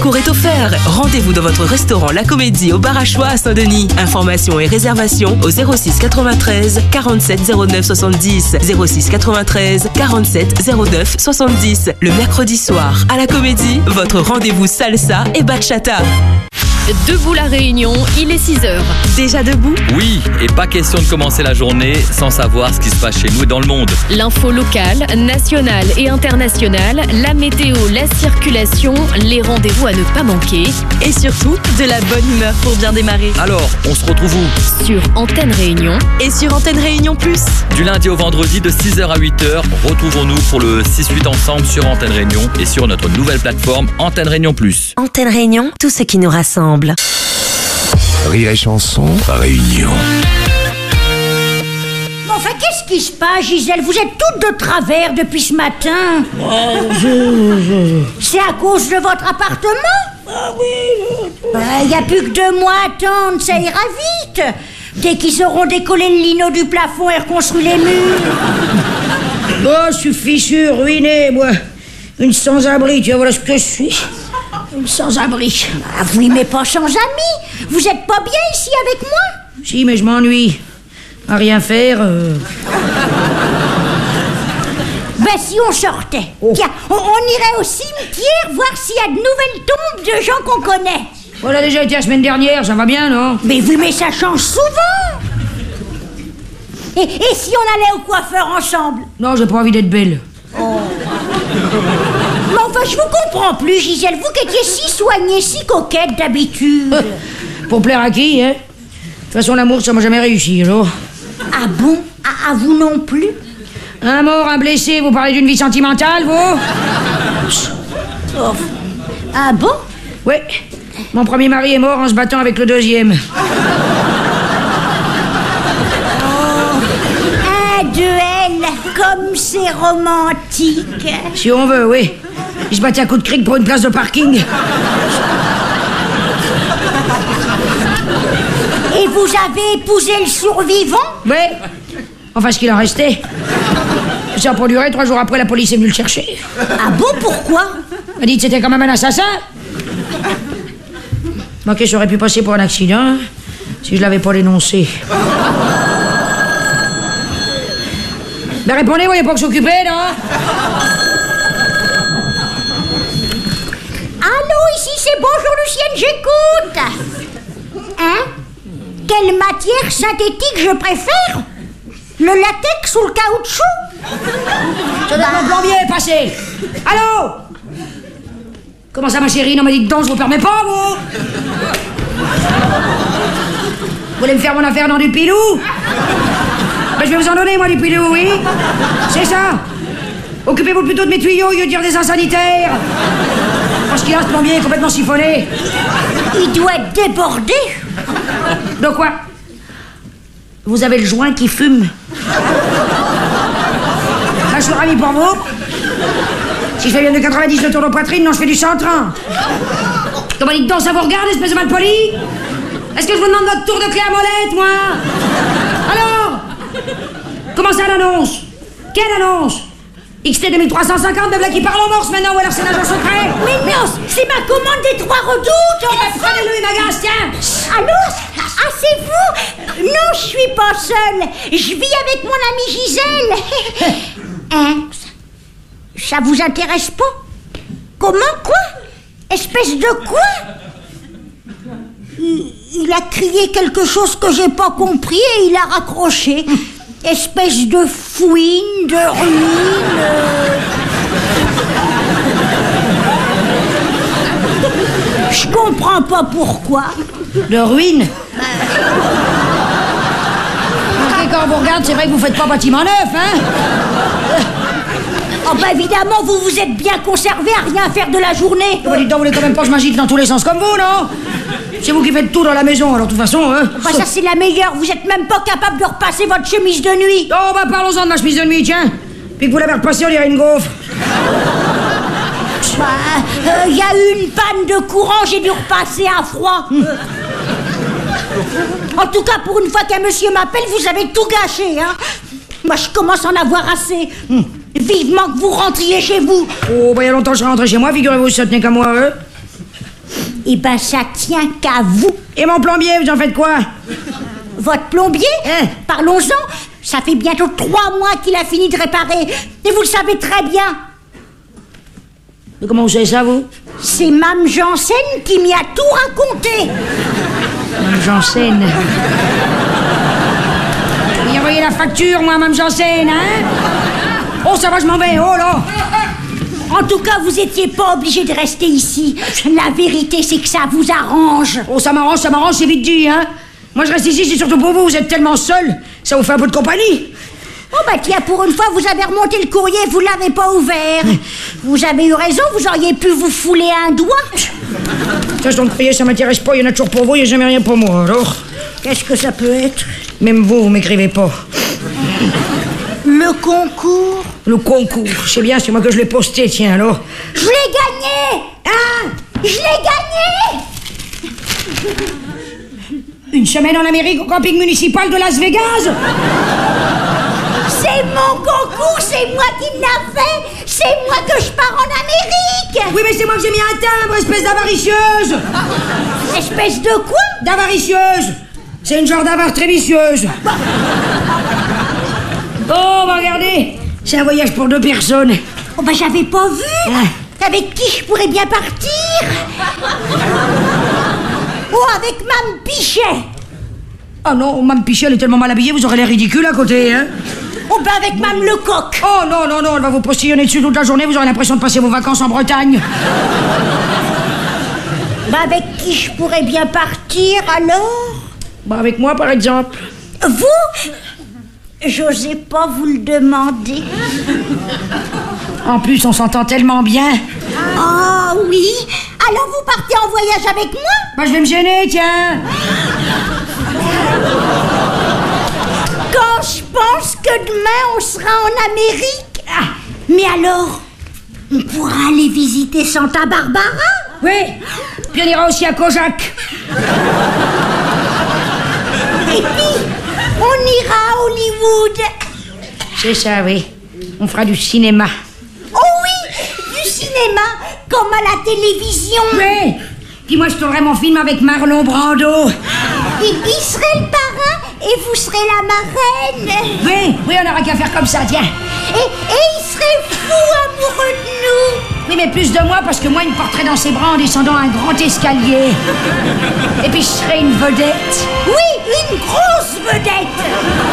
Cours est offert. Rendez-vous dans votre restaurant La Comédie au Bar à Choix à Saint-Denis. Informations et réservations au 06 93 47 09 70. 06 93 47 09 70. Le mercredi soir à La Comédie, votre rendez-vous salsa et bachata. Debout la Réunion, il est 6h. Déjà debout? Oui, et pas question de commencer la journée sans savoir ce qui se passe chez nous et dans le monde. L'info locale, nationale et internationale, la météo, la circulation, les rendez-vous à ne pas manquer. Et surtout, de la bonne humeur pour bien démarrer. Alors, on se retrouve où? Sur Antenne Réunion. Et sur Antenne Réunion Plus. Du lundi au vendredi de 6h à 8h, retrouvons-nous pour le 6-8 ensemble sur Antenne Réunion et sur notre nouvelle plateforme Antenne Réunion Plus. Antenne Réunion, tout ce qui nous rassemble. Rire et chanson, Réunion. Enfin, qu'est-ce qui se passe, Gisèle? Vous êtes toutes de travers depuis ce matin. C'est à cause de votre appartement? Ah oui. Il n'y a plus que 2 mois à attendre, ça ira vite. Dès qu'ils auront décollé le lino du plafond et reconstruit les murs. Oh, je suis fichu, ruiné, moi. Une sans-abri, tu vois, voilà ce que je suis. Une sans-abri. Ah, oui, mais pas sans amis. Vous êtes pas bien ici avec moi? Si, mais je m'ennuie. À rien faire. Ben, si on sortait. Tiens, on irait au cimetière voir s'il y a de nouvelles tombes de gens qu'on connaît. On a déjà été la semaine dernière, ça va bien, non? Mais oui, mais ça change souvent. Et si on allait au coiffeur ensemble? Non, j'ai pas envie d'être belle. Mais enfin, je vous comprends plus, Gisèle. Vous qui étiez si soignée, si coquette d'habitude. Pour plaire à qui, hein? De toute façon, l'amour, ça m'a jamais réussi, alors. Ah bon? À vous non plus? Un mort, un blessé, vous parlez d'une vie sentimentale, vous? Oh. Ah bon? Oui. Mon premier mari est mort en se battant avec le deuxième. Un duel, comme c'est romantique. Si on veut, oui. Il se battait à coups de cric pour une place de parking. Et vous avez épousé le survivant? Oui. Enfin, ce qu'il en restait. Ça a pas duré, 3 jours après, la police est venue le chercher. Ah bon, pourquoi? Elle a dit que c'était quand même un assassin. Ok, ça aurait pu passer pour un accident si je l'avais pas dénoncé. Ben répondez, vous voyez pas que s'occuper, non? Allô, ici c'est Bonjour Lucienne, j'écoute. Hein? Quelle matière synthétique je préfère? Le latex ou le caoutchouc? Ça doit être mon plombier, passé. Allô? Comment ça, ma chérie? Non, mais dites donc, je vous permets pas, vous? Vous voulez me faire mon affaire dans du pilou? Ben, je vais vous en donner, moi, du pilou, oui? C'est ça. Occupez-vous plutôt de mes tuyaux au lieu de dire des insanitaires. Parce qu'il a ce plombier complètement siphonné. Il doit être débordé. De quoi? Vous avez le joint qui fume. Là, je suis ravi pour vous. Si je fais bien de 90 de tour de poitrine, non, je fais du 130. Comment dites donc, ça vous regarde, espèce de malpoli? Est-ce que je vous demande votre tour de clé à molette, moi? Alors? Comment ça, l'annonce? Quelle annonce? XT 2350, me voilà qui parle en morse maintenant, ou alors c'est l'agent secret? Mais non, c'est ma commande des 3 redoutes. Prenez-le, il m'agace, tiens. Allô? Ah, c'est vous? Non, je suis pas seule. Je vis avec mon amie Gisèle. Hein? Ça vous intéresse pas? Comment, quoi? Espèce de quoi? Il a crié quelque chose que j'ai pas compris et il a raccroché. Espèce de fouine, de ruine. Je comprends pas pourquoi. De ruine? Parce que quand on vous regarde, c'est vrai que vous faites pas bâtiment neuf, hein? Oh bah évidemment, vous vous êtes bien conservé à rien faire de la journée. Dites donc, vous voulez quand même pas que je m'agite dans tous les sens comme vous, non? C'est vous qui faites tout dans la maison, alors de toute façon, hein? Bah ça c'est la meilleure, vous êtes même pas capable de repasser votre chemise de nuit. Oh bah parlons-en de ma chemise de nuit, tiens. Puis que vous l'avez repassée, on dirait une gaufre. Bah, y a eu une panne de courant, j'ai dû repasser à froid. En tout cas, pour une fois qu'un monsieur m'appelle, vous avez tout gâché, hein. Moi, je commence à en avoir assez. Vivement que vous rentriez chez vous. Oh, bah il y a longtemps que je suis rentré chez moi, figurez-vous, si ça tenait qu'à moi, hein. Eh ben, ça tient qu'à vous. Et mon plombier, vous en faites quoi? Votre plombier? Hein? Parlons-en. Ça fait bientôt 3 mois qu'il a fini de réparer. Et vous le savez très bien. Mais comment vous savez ça, vous? C'est Mme Janssen qui m'y a tout raconté. Mme Janssen. Vous y envoyez la facture, moi, Mme Janssen, hein? Oh, ça va, je m'en vais, oh là! En tout cas, vous étiez pas obligé de rester ici. La vérité, c'est que ça vous arrange. Oh, ça m'arrange, c'est vite dit, hein? Moi, je reste ici, c'est surtout pour vous, vous êtes tellement seul, ça vous fait un peu de compagnie. Oh bah tiens, pour une fois, vous avez remonté le courrier, vous l'avez pas ouvert. Vous avez eu raison, vous auriez pu vous fouler un doigt. Ça, je t'en prie, ça m'intéresse pas, il y en a toujours pour vous, il n'y a jamais rien pour moi, alors. Qu'est-ce que ça peut être? Même vous m'écrivez pas. Le concours? Le concours, c'est bien, c'est moi que je l'ai posté, tiens, alors. Je l'ai gagné! Hein? Je l'ai gagné! Une semaine en Amérique au camping municipal de Las Vegas? C'est mon concours, c'est moi qui l'a fait! C'est moi que je pars en Amérique! Oui, mais c'est moi que j'ai mis un timbre, espèce d'avaricieuse! Espèce de quoi? D'avaricieuse! C'est une genre d'avare très vicieuse! Oh, bah regardez! C'est un voyage pour 2 personnes. Oh bah j'avais pas vu! Ah. Avec qui je pourrais bien partir? Oh, avec Mme Pichet! Ah non, Mme Pichet, elle est tellement mal habillée, vous aurez l'air ridicule à côté, hein? Oh bah avec Mme Lecoq! Oh non, non, non, elle va vous postillonner dessus toute la journée, vous aurez l'impression de passer vos vacances en Bretagne. Bah avec qui je pourrais bien partir alors? Bah avec moi, par exemple. Vous? J'osais pas vous le demander. En plus, on s'entend tellement bien. Ah oui? Alors vous partez en voyage avec moi? Bah je vais me gêner, tiens. Quand je pense que demain on sera en Amérique. Ah, mais alors, on pourra aller visiter Santa Barbara? Oui, puis on ira aussi à Kojak. Et puis, on ira à Hollywood. C'est ça, oui. On fera du cinéma. Oh oui, du cinéma, comme à la télévision. Oui. Puis moi, je tournerai mon film avec Marlon Brando. Et il serait le parrain et vous serez la marraine. Oui, oui, on n'aura qu'à faire comme ça, tiens. Et il serait fou amoureux de nous. Oui, mais plus de moi, parce que moi, il me porterait dans ses bras en descendant un grand escalier. Et puis, je serais une vedette. Oui, une grosse vedette.